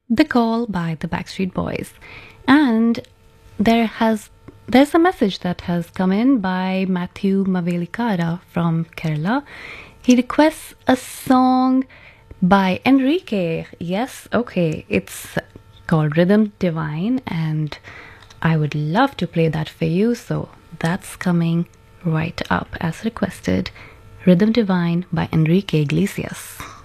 The Call by the Backstreet Boys. And there's a message that has come in by Matthew Mavelikara from Kerala. He requests a song by Enrique. Yes, okay. It's called Rhythm Divine, and I would love to play that for you. So that's coming right up as requested. Rhythm Divine by Enrique Iglesias.